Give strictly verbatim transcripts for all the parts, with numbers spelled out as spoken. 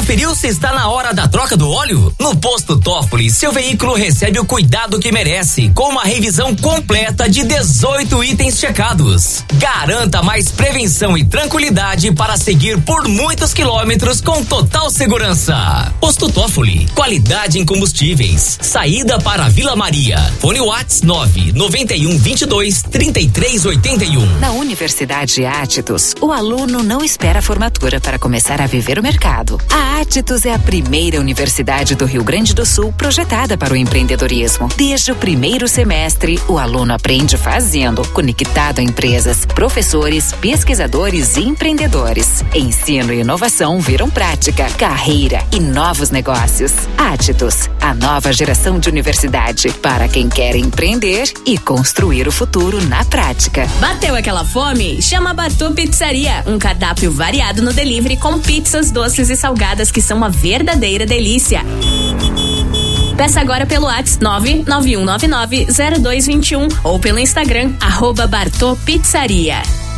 conferiu se está na hora da troca do óleo? No Posto Toffoli, seu veículo recebe o cuidado que merece, com uma revisão completa de dezoito itens checados. Garanta mais prevenção e tranquilidade para seguir por muitos quilômetros com total segurança. Posto Toffoli, qualidade em combustíveis. Saída para Vila Maria. Fone WhatsApp nove nove um dois dois, três três oito um. Na Universidade Átitos, o aluno não espera a formatura para começar a viver o mercado. A Átitos é a primeira universidade do Rio Grande do Sul projetada para o empreendedorismo. Desde o primeiro semestre, o aluno aprende fazendo, conectado a empresas, professores, pesquisadores e empreendedores. Ensino e inovação viram prática, carreira e novos negócios. Átitos, a nova geração de universidade para quem quer empreender e construir o futuro na prática. Bateu aquela fome? Chama a Bartô Pizzaria, um cardápio variado no delivery com pizzas, doces e salgadas que são uma verdadeira delícia. Peça agora pelo WhatsApp nove nove um nove nove zero dois dois um ou pelo Instagram arroba Bartô Pizzaria.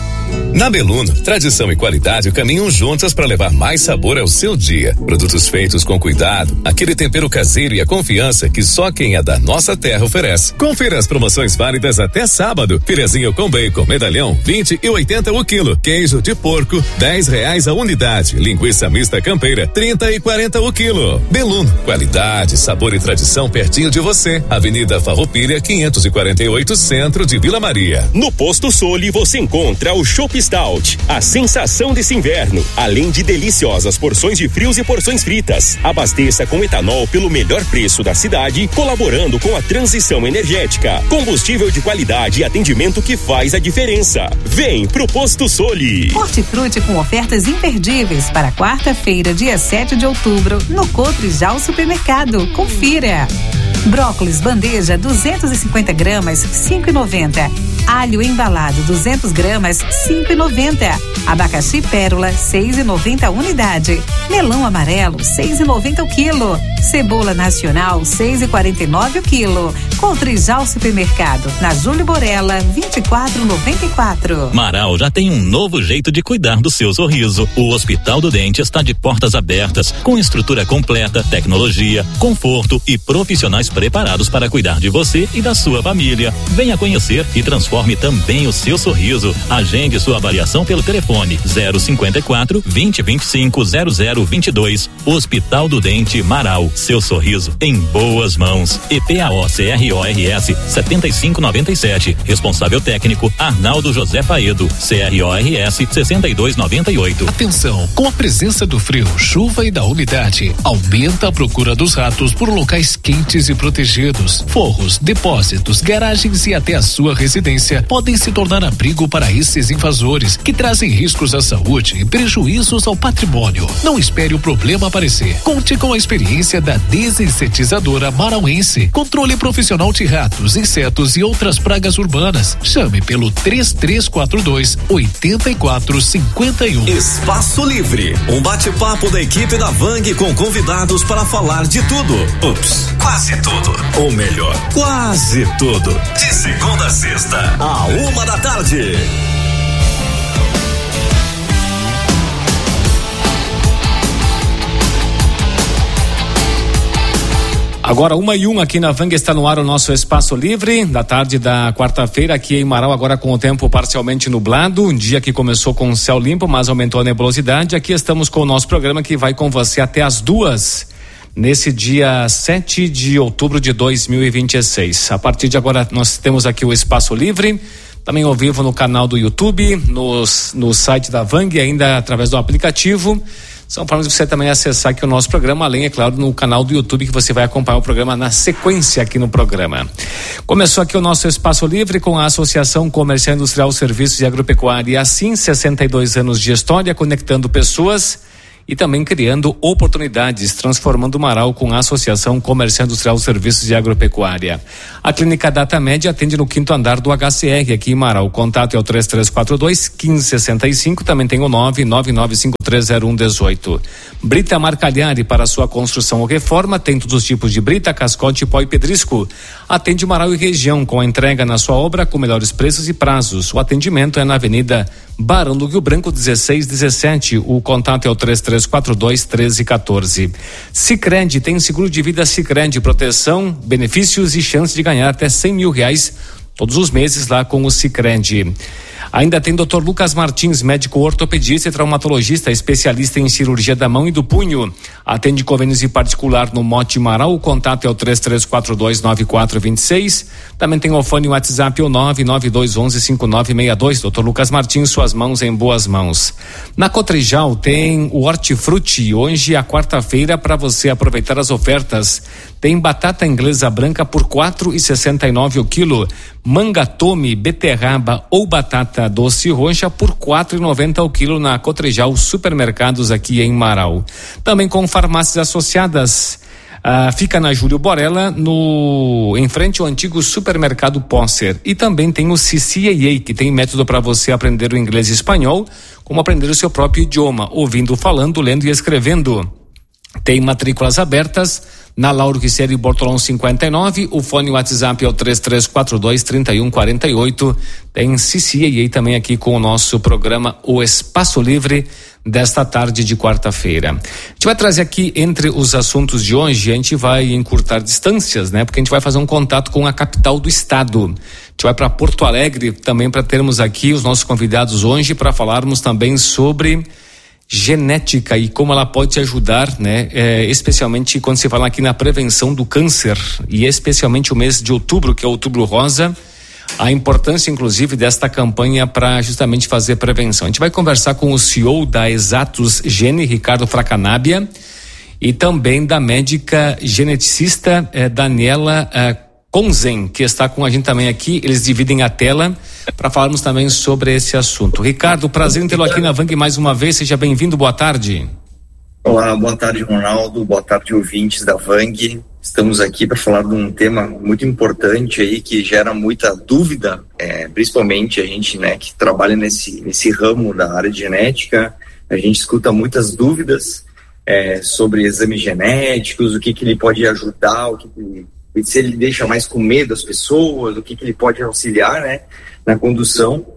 Na Beluno, tradição e qualidade caminham juntas para levar mais sabor ao seu dia. Produtos feitos com cuidado, aquele tempero caseiro e a confiança que só quem é da nossa terra oferece. Confira as promoções válidas até sábado. Filezinho com bacon, medalhão, vinte e oitenta o quilo. Queijo de porco, dez reais a unidade. Linguiça mista campeira, trinta e quarenta o quilo. Beluno, qualidade, sabor e tradição pertinho de você. Avenida Farroupilha, quinhentos e quarenta e oito, centro de Vila Maria. No Posto Soli você encontra o Chopp Stout, a sensação desse inverno, além de deliciosas porções de frios e porções fritas. Abasteça com etanol pelo melhor preço da cidade, colaborando com a transição energética. Combustível de qualidade e atendimento que faz a diferença. Vem pro Posto Soli. Hortifruti com ofertas imperdíveis para quarta-feira, dia sete de outubro, no Cotrijal Supermercado. Confira. Brócolis bandeja duzentos e cinquenta gramas, cinco e noventa. Alho embalado duzentos gramas, cinco e noventa. Abacaxi pérola, seis e noventa a unidade. Melão amarelo, seis e noventa o quilo. Cebola nacional, seis e quarenta e nove o quilo. Cotrijal Supermercado, na Júlio Borella, vinte e quatro noventa e quatro. Marau já tem um novo jeito de cuidar do seu sorriso. O Hospital do Dente está de portas abertas, com estrutura completa, tecnologia, conforto e profissionais preparados para cuidar de você e da sua família. Venha conhecer e transforme também o seu sorriso. Agende sua avaliação pelo telefone zero cinquenta e quatro, vinte, vinte e cinco, zero zero vinte e dois. Hospital do Dente Marau. Seu sorriso em boas mãos. E P A O C R O R S setenta e cinco noventa e sete. Responsável técnico Arnaldo José Paedo. C R O R S sessenta e dois noventa e oito. Atenção, com a presença do frio, chuva e da umidade, aumenta a procura dos ratos por locais quentes e protegidos. Forros, depósitos, garagens e até a sua residência podem se tornar abrigo para esses invasores que trazem riscos à saúde e prejuízos ao patrimônio. Não espere o problema aparecer. Conte com a experiência da desinsetizadora marauense. Controle profissional de ratos, insetos e outras pragas urbanas. Chame pelo três três quatro dois, oito quatro cinco um. Espaço Livre, um bate-papo da equipe da Vang com convidados para falar de tudo. Ups, quase tudo. Ou melhor, quase tudo. De segunda a sexta, a uma da tarde. Agora uma e um aqui na Vang, está no ar o nosso Espaço Livre, da tarde da quarta-feira, aqui em Marau, agora com o tempo parcialmente nublado, um dia que começou com céu limpo, mas aumentou a nebulosidade. Aqui estamos com o nosso programa que vai com você até as duas, nesse dia sete de outubro de dois mil e vinte e seis. A partir de agora nós temos aqui o Espaço Livre, também ao vivo no canal do YouTube, nos, no site da Vang, ainda através do aplicativo. São formas de você também acessar aqui o nosso programa, além, é claro, no canal do YouTube, que você vai acompanhar o programa na sequência aqui no programa. Começou aqui o nosso Espaço Livre com a Associação Comercial Industrial Serviços e Agropecuária, assim, sessenta e dois anos de história, conectando pessoas e também criando oportunidades, transformando o Marau com a Associação Comercial Industrial Serviços e Agropecuária. A Clínica Data Média atende no quinto andar do H C R aqui em Marau. O contato é o três três quatro dois, um cinco seis cinco, também tem o nove nove nove cinco três zero um um oito. Brita Marcagliari, para sua construção ou reforma, tem todos os tipos de brita, cascote, pó e pedrisco. Atende Marau e região, com a entrega na sua obra com melhores preços e prazos. O atendimento é na Avenida Barão do Rio Branco dezesseis dezessete. O contato é o três três quatro dois, um três um quatro. Sicredi, tem seguro de vida Sicredi, proteção, benefícios e chance de ganhar até cem mil reais todos os meses lá com o Sicredi. Ainda tem doutor Lucas Martins, médico ortopedista e traumatologista, especialista em cirurgia da mão e do punho. Atende convênios e particular no Mote Marau. O contato é o três três quatro dois, nove quatro dois seis. Também tem o fone WhatsApp o nove nove dois um um, cinco nove seis dois. doutor Lucas Martins, suas mãos em boas mãos. Na Cotrijal tem o Hortifruti. Hoje é a quarta-feira para você aproveitar as ofertas. Tem batata inglesa branca por quatro e sessenta e nove o quilo. Manga tome, beterraba ou batata doce roxa por quatro e noventa o quilo na Cotrijal Supermercados aqui em Marau. Também com farmácias associadas. Ah, fica na Júlio Borella, no em frente ao antigo supermercado Posser. E também tem o C C A A, que tem método para você aprender o inglês e espanhol, como aprender o seu próprio idioma, ouvindo, falando, lendo e escrevendo. Tem matrículas abertas na Lauro Quisseri Bortolão cinquenta e nove, o fone WhatsApp é o três três quatro dois, trinta e um quarenta e oito. Tem C C A A também aqui com o nosso programa O Espaço Livre desta tarde de quarta-feira. A gente vai trazer aqui, entre os assuntos de hoje, a gente vai encurtar distâncias, né? Porque a gente vai fazer um contato com a capital do estado. A gente vai para Porto Alegre também para termos aqui os nossos convidados hoje para falarmos também sobre genética e como ela pode ajudar, né? É, especialmente quando se fala aqui na prevenção do câncer, e especialmente o mês de outubro, que é o Outubro Rosa, a importância inclusive desta campanha para justamente fazer prevenção. A gente vai conversar com o C E O da Exatos Gene, Ricardo Fracanabia, e também da médica geneticista eh, Daniela eh, Konzen, que está com a gente também aqui. Eles dividem a tela para falarmos também sobre esse assunto. Ricardo, prazer em tê-lo aqui na Vang mais uma vez, seja bem-vindo, boa tarde. Olá, boa tarde, Ronaldo, boa tarde, ouvintes da Vang. Estamos aqui para falar de um tema muito importante aí, que gera muita dúvida, é, principalmente a gente, né, que trabalha nesse, nesse ramo da área de genética. A gente escuta muitas dúvidas é, sobre exames genéticos, o que que ele pode ajudar, o que que se ele deixa mais com medo as pessoas, o que que ele pode auxiliar, né, na condução.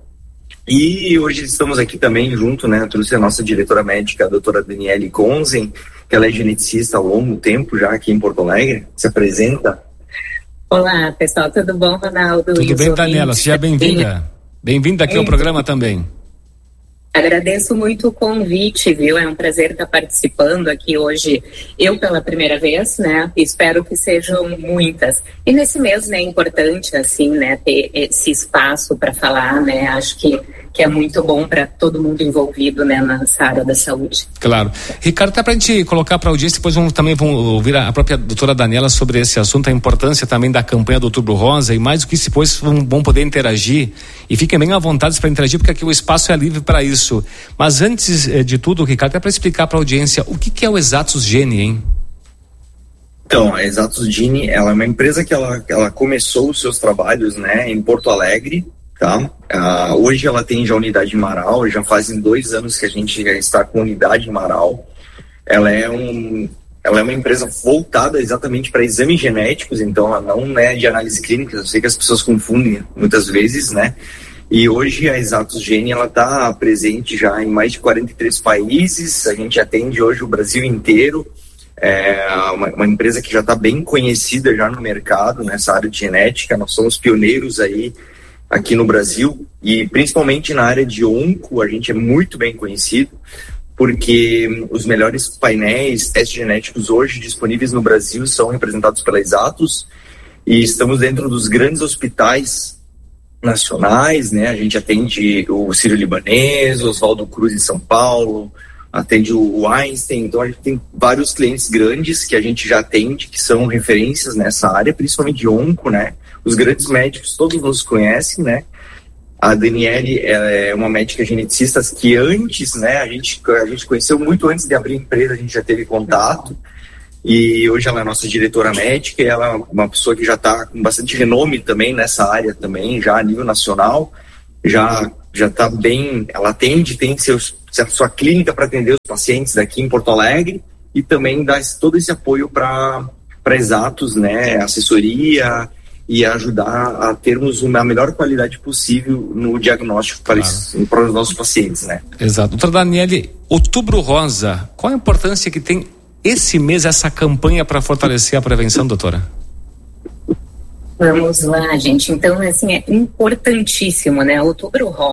E hoje estamos aqui também junto, né, eu trouxe a nossa diretora médica, a doutora Daniela Konzen, que ela é geneticista há longo tempo já aqui em Porto Alegre. Se apresenta. Olá, pessoal, tudo bom, Ronaldo? Tudo bem, Daniela? Seja bem-vinda. Bem-vinda aqui é. ao programa também. Agradeço muito o convite, viu? É um prazer estar participando aqui hoje, eu pela primeira vez, né? Espero que sejam muitas. E nesse mês, né, é importante, assim, né, ter esse espaço para falar, né? Acho que, que é muito bom para todo mundo envolvido, né, nessa área da saúde. Claro. Ricardo, tá para a gente colocar para a audiência, depois vamos, também vamos ouvir a, a própria doutora Daniela sobre esse assunto, a importância também da campanha do Outubro Rosa, e mais do que isso, depois vão, vão poder interagir, e fiquem bem à vontade para interagir, porque aqui o espaço é livre para isso. Mas antes eh, de tudo, Ricardo, é para explicar para a audiência o que, que é o Exatos Gene, hein? Então, a Exatos Gene, ela é uma empresa que ela, ela começou os seus trabalhos, né, em Porto Alegre, tá? Uh, hoje ela tem já unidade em Marau, já fazem dois anos que a gente já está com unidade em Marau. Ela é um... Ela é uma empresa voltada exatamente para exames genéticos, então ela não é de análise clínica. Eu sei que as pessoas confundem muitas vezes, né? E hoje a Exatos Gene, ela está presente já em mais de quarenta e três países. A gente atende hoje o Brasil inteiro. É uma, uma empresa que já está bem conhecida já no mercado, nessa área de genética. Nós somos pioneiros aí aqui no Brasil, e principalmente na área de onco a gente é muito bem conhecido, porque os melhores painéis, testes genéticos hoje disponíveis no Brasil são representados pela Exatos, e estamos dentro dos grandes hospitais nacionais, né? A gente atende o Sírio-Libanês, o Oswaldo Cruz em São Paulo, atende o Einstein. Então a gente tem vários clientes grandes que a gente já atende, que são referências nessa área, principalmente de onco, né? Os grandes médicos todos nos conhecem, né? A Daniele é uma médica geneticista que antes, né, a gente, a gente conheceu muito antes de abrir a empresa, a gente já teve contato, e hoje ela é nossa diretora médica, e ela é uma pessoa que já está com bastante renome também nessa área também, já a nível nacional, já já está bem, ela atende, tem seus, a sua clínica para atender os pacientes daqui em Porto Alegre e também dá todo esse apoio para para Exatos, né, assessoria e ajudar a termos uma melhor qualidade possível no diagnóstico claro. para, para os nossos pacientes, né? Exato. Doutora Daniele, Outubro Rosa, qual a importância que tem esse mês, essa campanha para fortalecer a prevenção, doutora? Vamos lá, gente. Então, assim, é importantíssimo, né? Outubro Rosa